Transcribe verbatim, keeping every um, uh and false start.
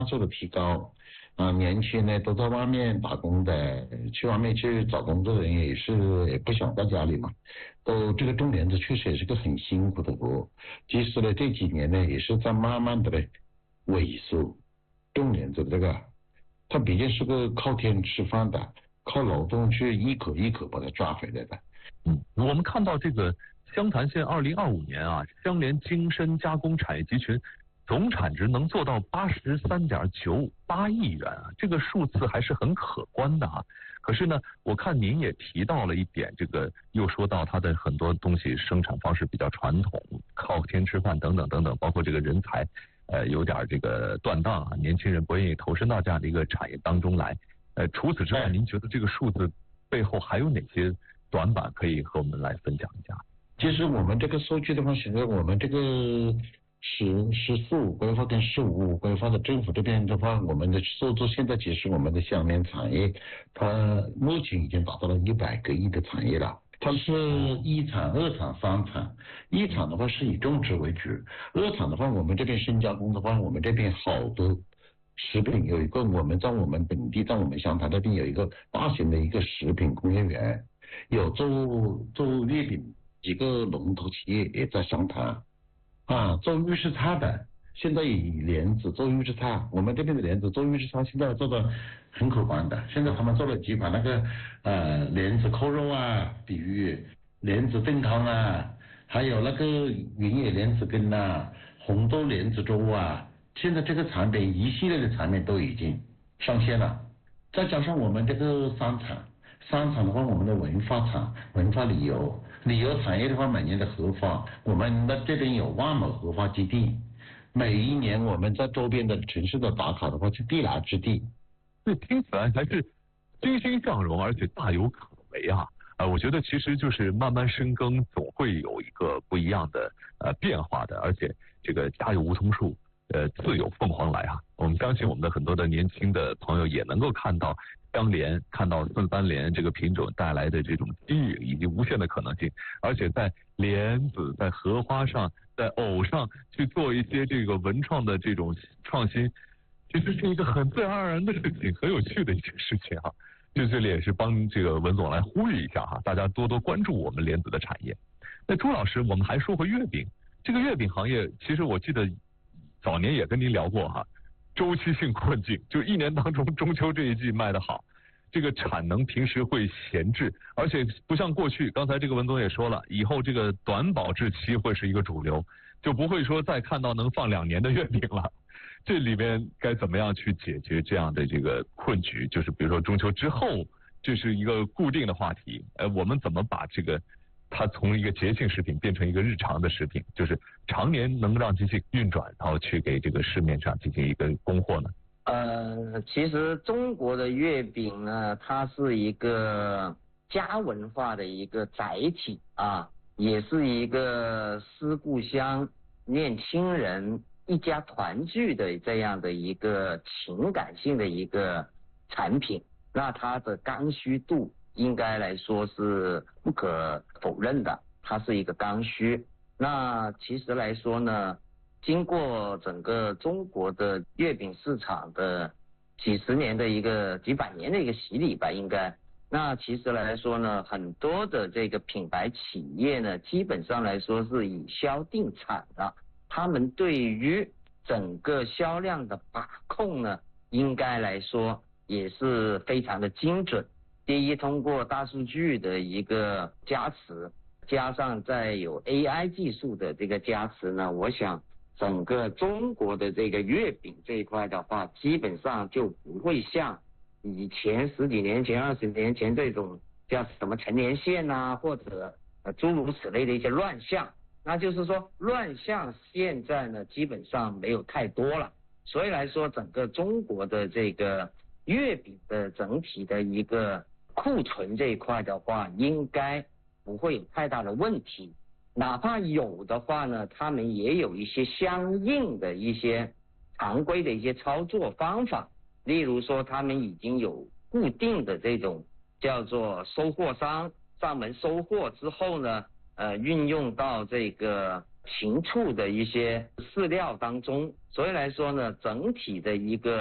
速的提高。啊，年轻人呢都在外面打工的，去外面去找工作的人也是也不想在家里嘛。都这个种莲子确实也是个很辛苦的活，即使呢这几年呢也是在慢慢的呢萎缩。种莲子这个，它毕竟是个靠天吃饭的，靠劳动去一口一口把它抓回来的。 嗯，我们看到这个湘潭县二零二五年啊，香莲精深加工产业集群总产值能做到八十三点九八亿元啊，这个数字还是很可观的啊。可是呢，我看您也提到了一点，这个又说到它的很多东西生产方式比较传统，靠天吃饭等等等等，包括这个人才呃有点这个断档啊，年轻人不愿意投身到这样的一个产业当中来。呃，除此之外，您觉得这个数字背后还有哪些短板可以和我们来分享一下？ 其实我们这个数据的话，现在我们这个十十四五规划跟十五五规划的政府这边的话，我们的数字现在其实我们的香莲产业，它目前已经达到了一百个亿的产业了。它是一产、二产、三产。一产的话是以种植为主，二产的话我们这边深加工的话，我们这边好多食品有一个，我们在我们本地，在我们湘潭那边有一个大型的一个食品工业园，有做做月饼几个龙头企业也在湘潭啊，做预制菜的，现在以莲子做预制菜，我们这边的莲子做预制菜现在做的很可观的。现在他们做了几款那个呃莲子扣肉啊，比如莲子炖汤啊，还有那个云野莲子羹啊，红豆莲子粥啊，现在这个产品一系列的产品都已经上线了。再加上我们这个三产，三产的话我们的文化产、文化旅游旅游产业的话，每年的荷花，我们的这边有万亩荷花基地，每一年我们在周边的城市的打卡的话是地来之地。 这听起来还是欣欣向荣，而且大有可为啊！呃，我觉得其实就是慢慢深耕，总会有一个不一样的呃变化的，而且这个家有梧桐树，呃，自有凤凰来啊！我们相信我们的很多的年轻的朋友也能够看到香莲，看到顺番莲这个品种带来的这种机遇以及无限的可能性，而且在莲子、在荷花上、在藕上去做一些这个文创的这种创新，其实是一个很自然而然的事情，很有趣的一件事情啊。就这里也是帮这个文总来呼吁一下哈，大家多多关注我们莲子的产业。那朱老师，我们还说回月饼，这个月饼行业，其实我记得早年也跟您聊过哈，周期性困境，就一年当中中秋这一季卖得好，这个产能平时会闲置，而且不像过去，刚才这个文总也说了，以后这个短保质期会是一个主流，就不会说再看到能放两年的月饼了。这里面该怎么样去解决这样的这个困局？就是比如说中秋之后，这是一个固定的话题，呃，我们怎么把这个它从一个节庆食品变成一个日常的食品，就是常年能让机器运转，然后去给这个市面上进行一个供货呢？ 呃，其实中国的月饼呢，它是一个家文化的一个载体啊，也是一个思故乡、念亲人、一家团聚的这样的一个情感性的一个产品。那它的刚需度应该来说是不可否认的，它是一个刚需。那其实来说呢，经过整个中国的月饼市场的几十年的一个几百年的一个洗礼吧，应该，那其实来说呢，很多的这个品牌企业呢，基本上来说是以销定产的，他们对于整个销量的把控呢，应该来说也是非常的精准。第一，通过大数据的一个加持，加上再有 A I 技术的这个加持呢，我想整个中国的这个月饼这一块的话，基本上就不会像以前十几年前、二十年前这种叫什么陈年线啊，或者呃诸如此类的一些乱象。那就是说，乱象现在呢基本上没有太多了，所以来说，整个中国的这个月饼的整体的一个库存这一块的话，应该不会有太大的问题。哪怕有的话呢，他们也有一些相应的一些常规的一些操作方法，例如说他们已经有固定的这种叫做收货商上门收货之后呢，呃，运用到这个禽畜的一些饲料当中，所以来说呢，整体的一个